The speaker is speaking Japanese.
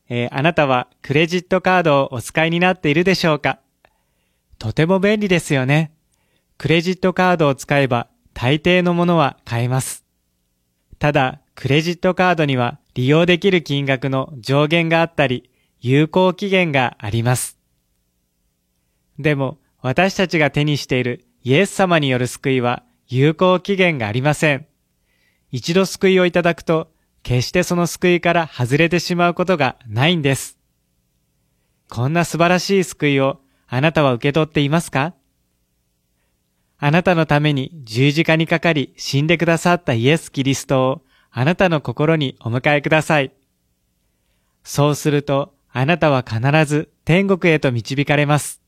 あなたはクレジットカードをお使いになっているでしょうか？とても便利ですよね。クレジットカードを使えば大抵のものは買えます。ただ、クレジットカードには利用できる金額の上限があったり、有効期限があります。でも、私たちが手にしているイエス様による救いは有効期限がありません。一度救いをいただくと、決してその救いから外れてしまうことがないんです。こんな素晴らしい救いをあなたは受け取っていますか？あなたのために十字架にかかり死んでくださったイエス・キリストをあなたの心にお迎えください。そうするとあなたは必ず天国へと導かれます。